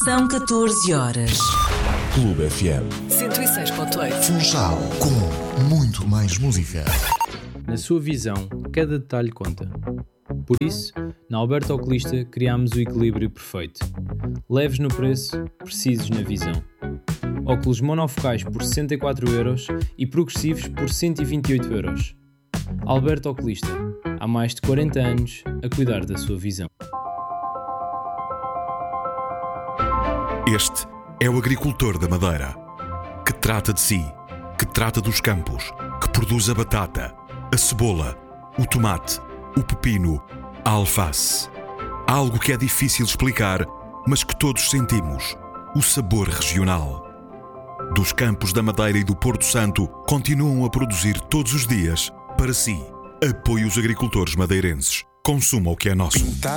São 14 horas. Clube FM 106.8. Funchal, com muito mais música. Na sua visão, cada detalhe conta. Por isso, na Alberto Oculista criámos o equilíbrio perfeito. Leves no preço, precisos na visão. Óculos monofocais por 64€ e progressivos por 128€. Alberto Oculista, há mais de 40 anos a cuidar da sua visão. Este é o agricultor da Madeira, que trata de si, que trata dos campos, que produz a batata, a cebola, o tomate, o pepino, a alface. Algo que é difícil explicar, mas que todos sentimos: o sabor regional. Dos campos da Madeira e do Porto Santo, continuam a produzir todos os dias para si. Apoie os agricultores madeirenses. Consuma o que é nosso.